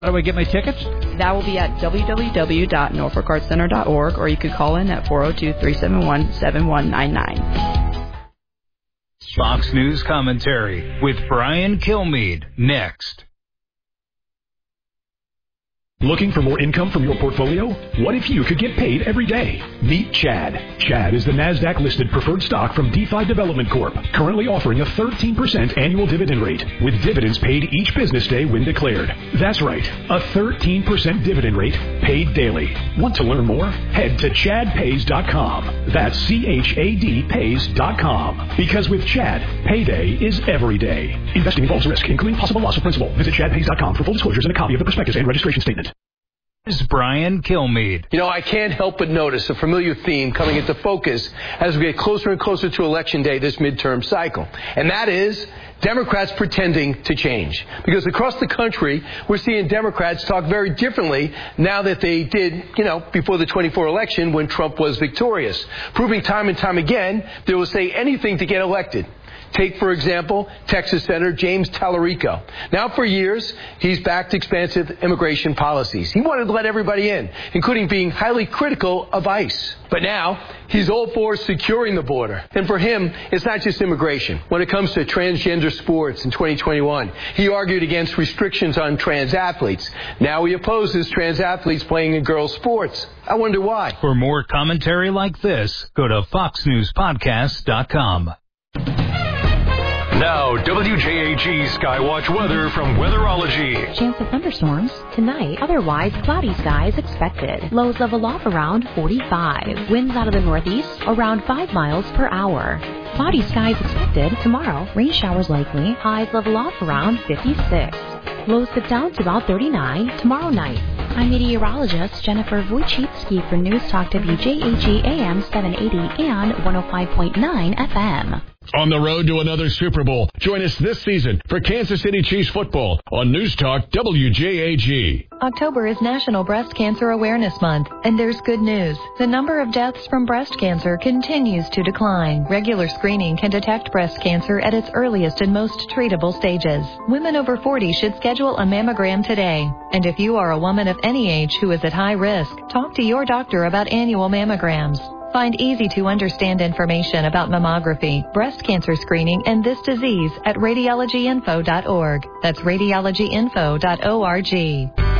How do I get my tickets? That will be at www.norfolkartscenter.org, or you could call in at 402-371-7199. Fox News Commentary with Brian Kilmeade, next. Looking for more income from your portfolio? What if you could get paid every day? Meet Chad. Chad is the NASDAQ-listed preferred stock from DeFi Development Corp., currently offering a 13% annual dividend rate, with dividends paid each business day when declared. That's right, a 13% dividend rate paid daily. Want to learn more? Head to ChadPays.com. That's CHAD Pays.com. Because with Chad, payday is every day. Investing involves risk, including possible loss of principal. Visit ChadPays.com for full disclosures and a copy of the prospectus and registration statement. This is Brian Kilmeade. You know, I can't help but notice a familiar theme coming into focus as we get closer and closer to Election Day this midterm cycle. And that is Democrats pretending to change. Because across the country, we're seeing Democrats talk very differently now that they did, before the 24 election when Trump was victorious. Proving time and time again, they will say anything to get elected. Take, for example, Texas Senator James Tallarico. Now, for years, he's backed expansive immigration policies. He wanted to let everybody in, including being highly critical of ICE. But now, he's all for securing the border. And for him, it's not just immigration. When it comes to transgender sports in 2021, he argued against restrictions on trans athletes. Now he opposes trans athletes playing in girls' sports. I wonder why. For more commentary like this, go to foxnewspodcast.com. Now, WJAG Skywatch weather from Weatherology. Chance of thunderstorms tonight. Otherwise, cloudy skies expected. Lows level off around 45. Winds out of the northeast around 5 miles per hour. Cloudy skies expected tomorrow. Rain showers likely. Highs level off around 56. Lows dip down to about 39 tomorrow night. I'm meteorologist Jennifer Wojcicki for News Talk WJAG AM 780 and 105.9 FM. On the road to another Super Bowl. Join us this season for Kansas City Chiefs football on News Talk WJAG. October is National Breast Cancer Awareness Month, and there's good news. The number of deaths from breast cancer continues to decline. Regular screening can detect breast cancer at its earliest and most treatable stages. Women over 40 should schedule a mammogram today. And if you are a woman of any age who is at high risk, talk to your doctor about annual mammograms. Find easy-to-understand information about mammography, breast cancer screening, and this disease at radiologyinfo.org. That's radiologyinfo.org.